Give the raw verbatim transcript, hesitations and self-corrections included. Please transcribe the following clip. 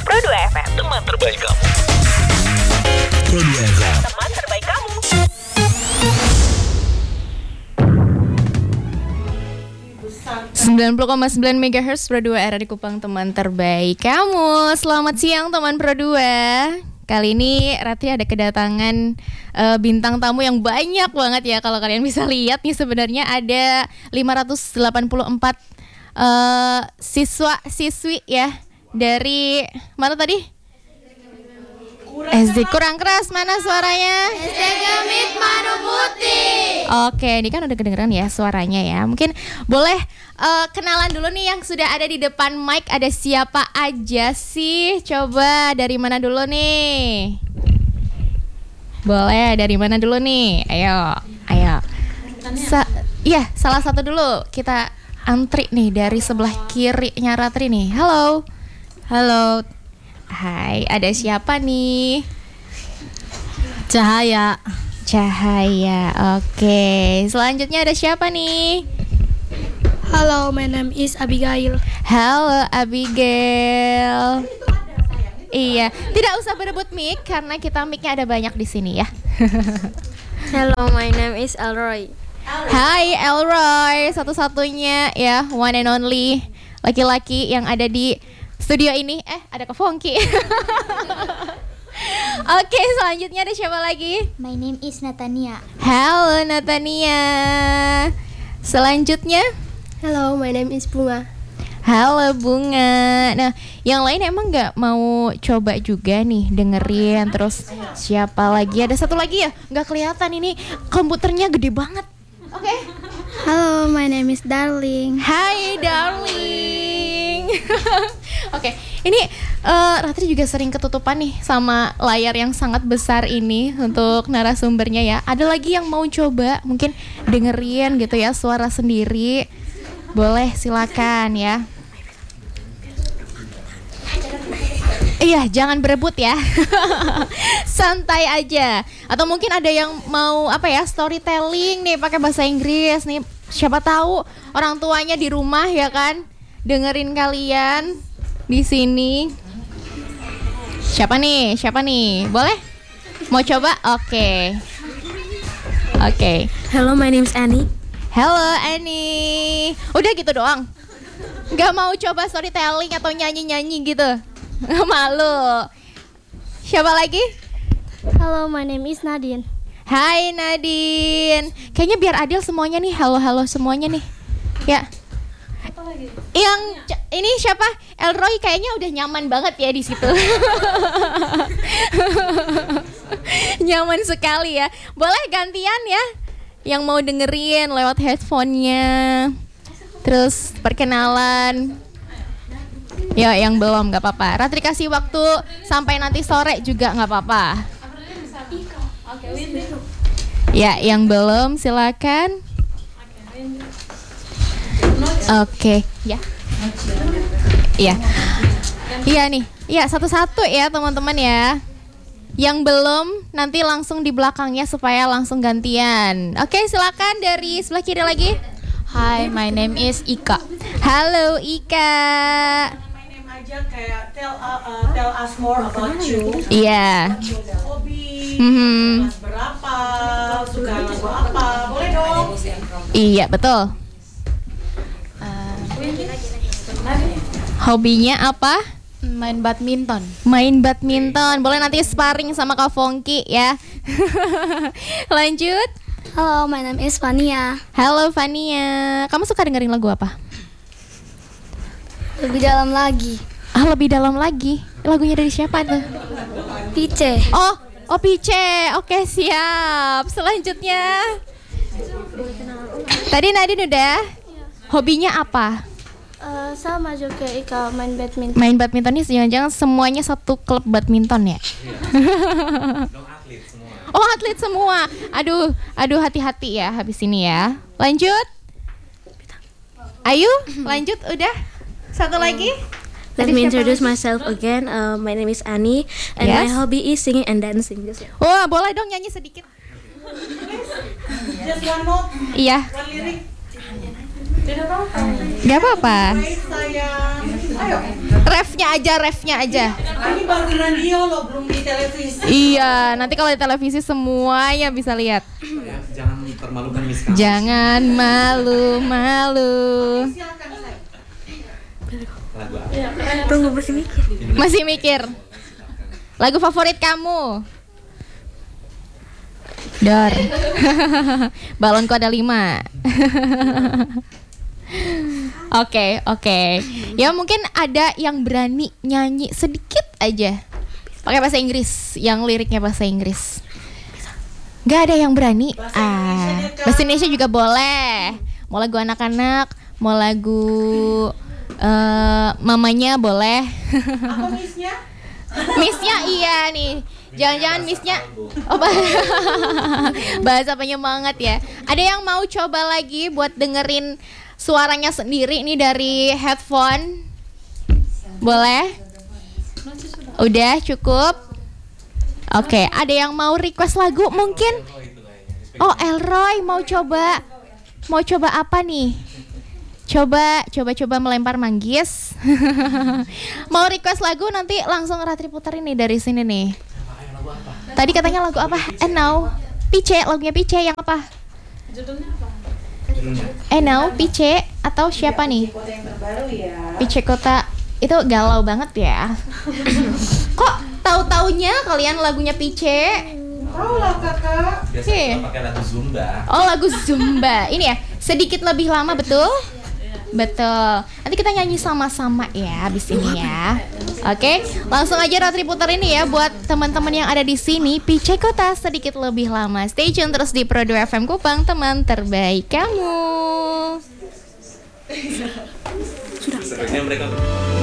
Pro dua F M, teman terbaik kamu. Pro dua F M, teman terbaik kamu. sembilan puluh koma sembilan megahertz Pro dua R di Kupang, teman terbaik kamu. Selamat siang teman Pro dua. Kali ini Ratri ada kedatangan uh, bintang tamu yang banyak banget ya. Kalau kalian bisa lihat nih, sebenarnya ada lima ratus delapan puluh empat uh, siswa siswi ya dari mana tadi? S D kurang keras, mana suaranya? S D Gemit Manu Putih. Oke, ini kan udah kedengeran ya suaranya ya. Mungkin boleh uh, kenalan dulu nih yang sudah ada di depan mic. Ada siapa aja sih? Coba dari mana dulu nih? Boleh dari mana dulu nih? Ayo, ayo. Sa- Iya, salah satu dulu. Kita antri nih dari sebelah kirinya Ratri nih. Halo. Halo. Hai, ada siapa nih? Cahaya. Cahaya, oke. Selanjutnya ada siapa nih? Halo, my name is Abigail. Halo Abigail. Iya, tidak usah berebut mic karena kita mic-nya ada banyak di sini ya. Hello, my name is Elroy. Hai Elroy, satu-satunya ya, one and only laki-laki yang ada di studio ini. Eh, ada Kak Fongki. Oke, selanjutnya ada siapa lagi? My name is Natania. Halo Natania. Selanjutnya, Hello, my name is Bunga. halo Bunga. Nah, yang lain emang nggak mau coba juga nih dengerin? Terus siapa lagi? Ada satu lagi ya? Nggak kelihatan, ini komputernya gede banget. Oke. Halo, my name is Darling. Hai darling. Oke, ini uh, Ratri juga sering ketutupan nih sama layar yang sangat besar ini untuk narasumbernya ya. Ada lagi yang mau coba mungkin dengerin gitu ya suara sendiri? Boleh, silakan ya. Iya, jangan berebut ya. Santai aja. Atau mungkin ada yang mau apa ya, storytelling nih pakai bahasa Inggris nih. Siapa tahu orang tuanya di rumah ya kan, dengerin kalian di sini. Siapa nih? Siapa nih? Boleh? Mau coba? Oke. Oke. Hello, my name is Annie. Halo Annie. Udah gitu doang? Gak mau coba storytelling atau nyanyi-nyanyi gitu? Malu. Siapa lagi? Hello, my name is Nadine. Hai Nadine. Kayaknya biar adil semuanya nih. Halo-halo semuanya nih. Ya. Yang c- ini siapa? Elroy kayaknya udah nyaman banget ya di situ. Nyaman sekali ya. Boleh gantian ya? Yang mau dengerin lewat headphone-nya. Terus perkenalan. Ya, yang belum nggak apa-apa. Ratri kasih waktu sampai nanti sore juga nggak apa-apa. Ya, yang belum silakan. Oke, ya. Iya. Iya nih. Iya, satu-satu ya teman-teman ya. Yang belum nanti langsung di belakangnya supaya langsung gantian. Oke, silakan dari sebelah kiri lagi. Hi, my name is Ika. Halo Ika. My name aja kayak tell uh, uh, tell us more about you. Iya. Hobi, Mhm. kelas berapa, suka lagu apa, boleh dong. Iya, betul. Hobinya apa? Main badminton. Main badminton. Boleh nanti sparring sama Kak Fongki ya. Lanjut. Hello, my name is Fania. Halo Fania. Kamu suka dengerin lagu apa? Lebih dalam lagi. Ah, lebih dalam lagi. Lagunya dari siapa tuh? Pice. Oh, oh Pice. Oke, siap. Selanjutnya. Tadi Nadine udah. Hobinya apa? Uh, sama juga Ika main badminton. Main badminton nih, jangan-jangan semuanya satu klub badminton ya? Oh, atlet semua. Aduh, aduh hati-hati ya habis ini ya. Lanjut. Ayo, lanjut udah. Satu lagi. Let Tadi me siapa introduce lagi? myself again. Uh, my name is Annie, and my Yes. hobby is singing and dancing. Just Wah, boleh dong nyanyi sedikit. Just one note, Iya. one lyric. Gak apa-apa. Baik sayang. Ayo. Refnya aja, refnya aja. Ini baru di radio loh, belum di televisi. Iya, nanti kalau di televisi semuanya bisa lihat. Ya, jangan termalukan Miss Kamus. Jangan malu-malu. Silakan saya. Lagu apa? Tunggu masih mikir. Masih mikir. Lagu favorit kamu? Dor. Balonku ada lima. Oke, oke. Ya mungkin ada yang berani nyanyi sedikit aja pakai bahasa Inggris, yang liriknya bahasa Inggris. Gak ada yang berani. Bahasa Ah, Indonesia deh, Kak. bahasa Indonesia juga boleh. Mau lagu anak-anak, mau lagu eh, mamanya boleh. Apa missnya? Missnya iya nih. Jangan-jangan missnya oh, bah- bahasa penyemangat ya. Ada yang mau coba lagi buat dengerin suaranya sendiri nih dari headphone? Boleh? Udah cukup? Oke, ada yang mau request lagu mungkin? Oh, Elroy mau coba. Mau coba apa nih? Coba, coba-coba melempar manggis. Mau request lagu nanti langsung Ratri puterin nih dari sini nih. Tadi katanya lagu apa? And now, Pice, lagunya Pice yang apa? Eh now, Pice atau siapa nih? Kota yang terbaru ya. Pice Kota itu galau banget ya. Kok tahu-taunya kalian lagunya Pice? Tahu lah kakak. Biasa Oke. kita pakai lagu Zumba. Oh lagu Zumba. Ini ya, sedikit lebih lama betul? Betul. Nanti kita nyanyi sama-sama ya abis ini ya. Oke, langsung aja Ratri putar ini ya buat teman-teman yang ada di sini. Pice Kota sedikit lebih lama. Stay tune terus di Pro dua F M Kupang, teman terbaik kamu. Sebenarnya mereka